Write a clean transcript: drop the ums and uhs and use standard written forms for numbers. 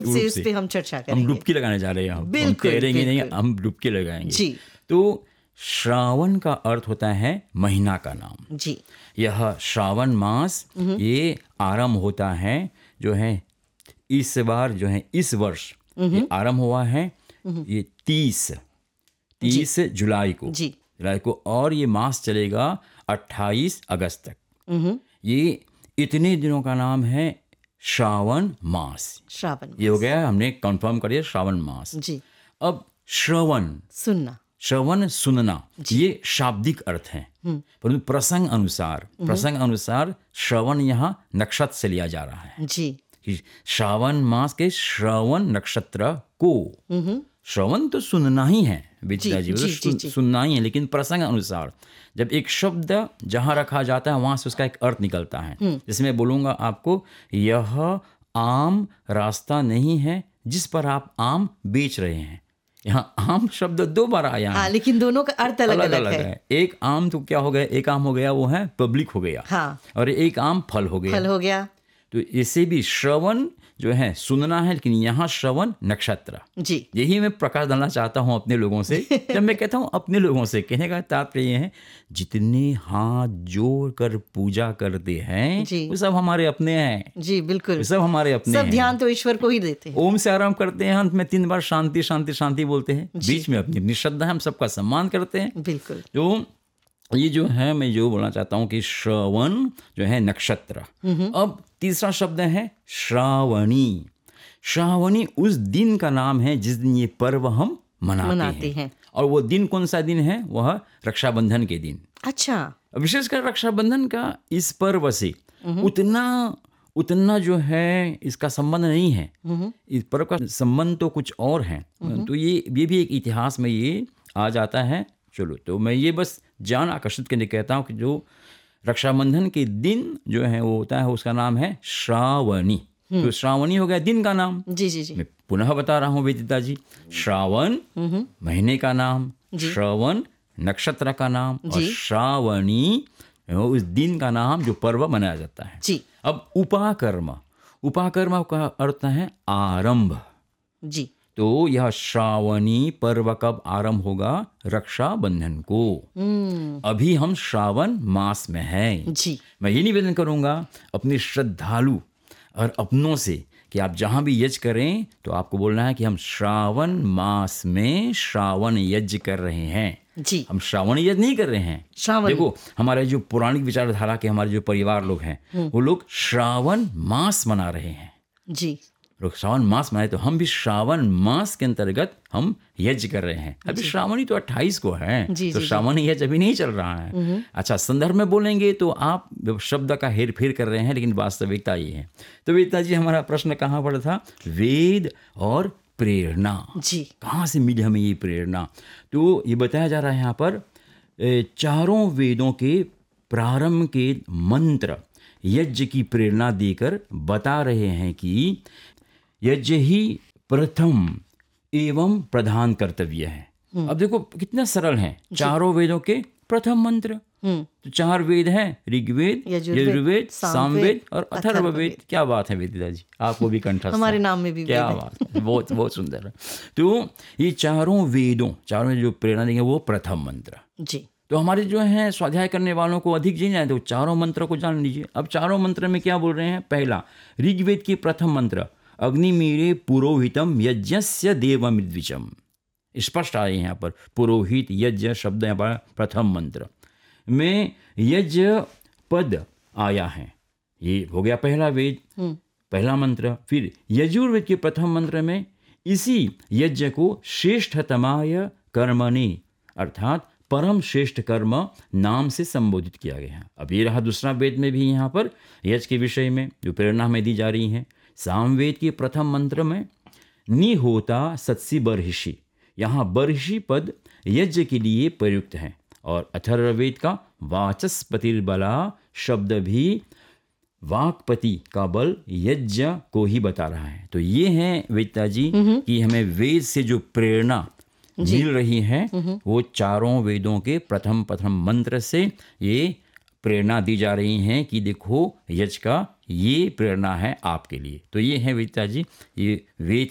रूप से उस से पे हम चर्चा हम करेंगे। डुबकी लगाने जा रहे हैं। हम बिल्कुल, तैरेंगे नहीं, बिल्कुल। हम डुबकी लगाएंगे। जी तो श्रावण का अर्थ होता है महीना का नाम। जी यह श्रावण मास ये आरंभ होता है जो है इस बार जो है इस वर्ष ये आरंभ हुआ है ये 30 जुलाई जी को और ये मास चलेगा 28 अगस्त तक। ये इतने दिनों का नाम है श्रावण मास। श्रावण ये हो गया, हमने कंफर्म कर दिया श्रावण मास। जी अब श्रवण, सुनना श्रवण सुनना, ये शाब्दिक अर्थ है, परंतु प्रसंग अनुसार श्रवण यहाँ नक्षत्र से लिया जा रहा है जी कि श्रावण मास के श्रवण नक्षत्र को, श्रवण तो सुनना ही है विद्या जी, जी, जी, जी। सुनना ही है, लेकिन प्रसंग अनुसार जब एक शब्द जहाँ रखा जाता है वहां से उसका एक अर्थ निकलता है। जैसे मैं बोलूंगा आपको, यह आम रास्ता नहीं है जिस पर आप आम बेच रहे हैं। यहाँ आम शब्द 2 बार आया हाँ, है, लेकिन दोनों का अर्थ अलग अलग अलग अलग है। है। एक आम तो क्या हो गया, एक आम हो गया वो है पब्लिक हो गया, हाँ, और एक आम फल हो गया। फल हो गया। तो इसे भी श्रवण जो है सुनना है, लेकिन यहाँ श्रवण नक्षत्र। जी यही मैं प्रकाश डालना चाहता हूँ अपने लोगों से। जब मैं कहता हूँ अपने लोगों से, कहने का तात्पर्य है जितने हाथ जोड़ कर पूजा करते हैं जी। वो सब हमारे अपने हैं, जी बिल्कुल, वो सब हमारे अपने सब हैं। ध्यान तो ईश्वर को ही देते हैं। ओम से आराम करते हैं, अंत में 3 बार शांति शांति शांति बोलते हैं, जी। बीच में अपनी अपनी श्रद्धा है, हम सबका सम्मान करते हैं। बिल्कुल तो ये जो है मैं जो बोलना चाहता हूँ कि श्रवण जो है नक्षत्र। अब तीसरा शब्द है श्रावणी। श्रावणी उस दिन का नाम है जिस दिन ये पर्व हम मनाते हैं। और वो दिन कौन सा दिन है, वह रक्षाबंधन के दिन। अच्छा, विशेषकर रक्षाबंधन का इस पर्व से उतना जो है इसका संबंध नहीं है। इस पर्व का संबंध तो कुछ और है। तो ये भी एक इतिहास में ये आ जाता है। चलो, तो मैं ये बस जान आकर्षित करने कहता हूँ कि जो रक्षाबंधन के दिन जो है वो होता है, उसका नाम है श्रावणी। तो श्रावणी हो गया दिन का नाम। जी जी जी मैं पुनः बता रहा हूँ वेदिता जी, श्रावण महीने का नाम, श्रवण नक्षत्र का नाम, और श्रावणी उस दिन का नाम जो पर्व मनाया जाता है। जी अब उपाकर्म का अर्थ है आरंभ। जी तो यह श्रावणी पर्व कब आरंभ होगा, रक्षाबंधन को। अभी हम श्रावण मास में हैं। जी मैं ये निवेदन करूंगा अपने श्रद्धालु और अपनों से कि आप जहाँ भी यज्ञ करें तो आपको बोलना है कि हम श्रावण मास में श्रावण यज्ञ कर रहे हैं। जी हम श्रावण यज्ञ नहीं कर रहे हैं। श्रावण देखो, हमारे जो पौराणिक विचारधारा के हमारे जो परिवार लोग हैं वो लोग श्रावण मास मना रहे हैं। जी लोग श्रावण मास मनाए, तो हम भी श्रावण मास के अंतर्गत हम यज्ञ कर रहे हैं। अभी श्रावणी तो 28 को है, जी, तो जी, श्रावणी यज्ञ अभी नहीं चल रहा है। अच्छा, संदर्भ में बोलेंगे तो आप शब्द का हेर फेर कर रहे हैं, लेकिन वास्तविकता ये है। तो वेदिता जी, हमारा प्रश्न कहाँ पर था, वेद और प्रेरणा। जी कहाँ से मिली हमें ये प्रेरणा? तो ये बताया जा रहा है यहाँ पर, चारों वेदों के प्रारंभ के मंत्र यज्ञ की प्रेरणा देकर बता रहे हैं कि यज्ञ ही प्रथम एवं प्रधान कर्तव्य है। अब देखो कितना सरल है, चारों वेदों के प्रथम मंत्र। तो 4 वेद हैं, ऋग्वेद, यजुर्वेद, सामवेद और अथर्ववेद। क्या बात है वेदिता जी, आपको भी कंठस्थ हमारे नाम में भी क्या बात है, बहुत बहुत सुंदर है। तो ये चारों जो प्रेरणा देंगे वो प्रथम मंत्र। जी तो हमारे जो है स्वाध्याय करने वालों को अधिक जान जाए तो चारों मंत्र को जान लीजिए। अब चारों मंत्र में क्या बोल रहे हैं? पहला, ऋग्वेद की प्रथम मंत्र, अग्निमीरे पुरोहितम यज्ञस्य देवमिद्विजम। स्पष्ट आए यहाँ पर पुरोहित यज्ञ शब्द यहाँ पर प्रथम मंत्र में यज्ञ पद आया है। ये हो गया पहला वेद, पहला मंत्र। फिर यजुर्वेद के प्रथम मंत्र में इसी यज्ञ को श्रेष्ठतमाय कर्मणि अर्थात परम श्रेष्ठ कर्म नाम से संबोधित किया गया है। अब ये रहा दूसरा वेद में भी यहाँ पर यज्ञ के विषय में जो प्रेरणा हमें दी जा रही है। सामवेद के प्रथम मंत्र में निहोता सत्सी बर्हिषि, यहाँ बर्हिषि पद यज्ञ के लिए प्रयुक्त है। और अथर्ववेद का वाचस्पतिर्बला शब्द भी वाक्पति का बल यज्ञ को ही बता रहा है। तो ये है वेदिता जी कि हमें वेद से जो प्रेरणा मिल रही है वो चारों वेदों के प्रथम मंत्र से ये प्रेरणा दी जा रही है कि देखो यज्ञ का ये प्रेरणा है आपके लिए। तो ये है विदिता जी, ये वेद